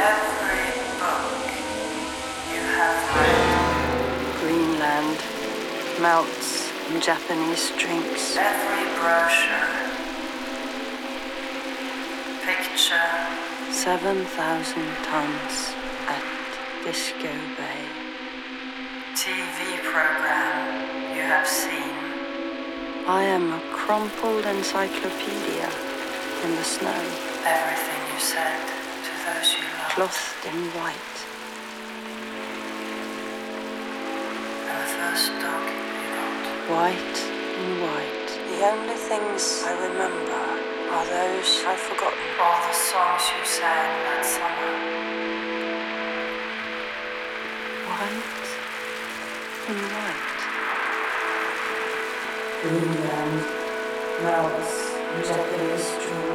Every book you have read. Greenland melts in Japanese drinks. Every brochure. Picture. 7,000 tons at Bisco Bay. TV program you have seen. I am a crumpled encyclopedia in the snow. Everything you said to those you loved. Clothed in white. And the first dog you got. White and white. The only things I remember are those I've forgotten. All the songs you sang that summer. White and white. Greenland melts in Japanese drinks.